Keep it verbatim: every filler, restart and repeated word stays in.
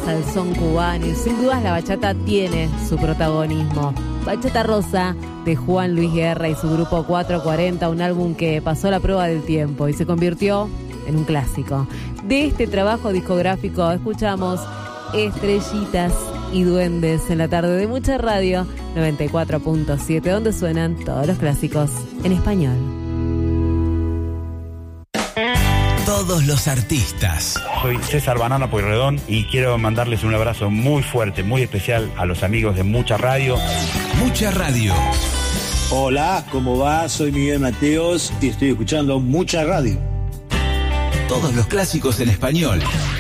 al son cubano y sin dudas la bachata tiene su protagonismo. Bachata Rosa de Juan Luis Guerra y su grupo cuatrocientos cuarenta, un álbum que pasó la prueba del tiempo y se convirtió en un clásico. De este trabajo discográfico escuchamos Estrellitas y Duendes en la tarde de Mucha Radio noventa y cuatro punto siete, donde suenan todos los clásicos en español. Todos los artistas. Soy César Banana Pueyrredón y quiero mandarles un abrazo muy fuerte, muy especial a los amigos de Mucha Radio. Mucha Radio. Hola, ¿cómo va? Soy Miguel Mateos y estoy escuchando Mucha Radio. Todos los clásicos en español.